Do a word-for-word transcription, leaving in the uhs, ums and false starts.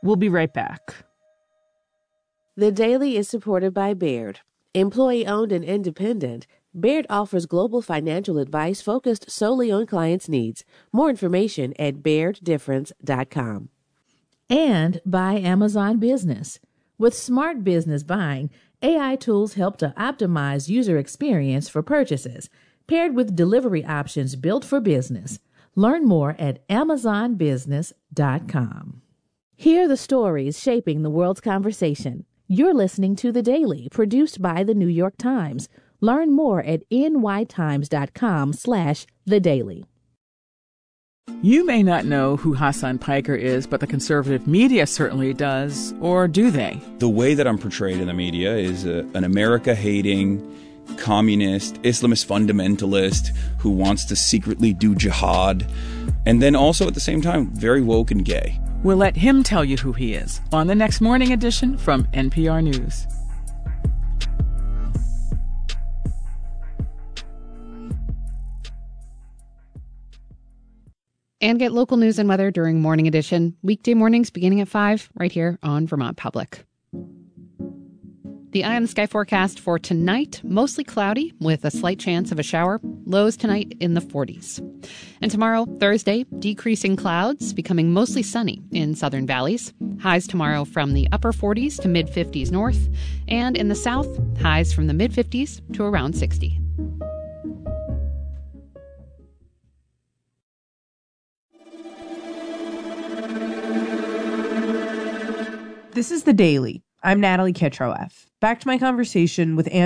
We'll be right back. The Daily is supported by Baird. Employee-owned and independent, Baird offers global financial advice focused solely on clients' needs. More information at baird difference dot com. And by Amazon Business. With smart business buying, A I tools help to optimize user experience for purchases, paired with delivery options built for business. Learn more at amazon business dot com. Hear the stories shaping the world's conversation. You're listening to The Daily, produced by The New York Times. Learn more at n y times dot com slash the daily. You may not know who Hassan Piker is, but the conservative media certainly does. Or do they? The way that I'm portrayed in the media is a, an America-hating, communist, Islamist fundamentalist who wants to secretly do jihad, and then also at the same time very woke and gay. We'll let him tell you who he is on the next morning edition from N P R News. And get local news and weather during Morning Edition, weekday mornings beginning at five, right here on Vermont Public. The eye on the sky forecast for tonight, mostly cloudy with a slight chance of a shower. Lows tonight in the forties. And tomorrow, Thursday, decreasing clouds, becoming mostly sunny in southern valleys. Highs tomorrow from the upper forties to mid-fifties north. And in the south, highs from the mid-fifties to around sixty. This is The Daily. I'm Natalie Kitroeff. Back to my conversation with Andrew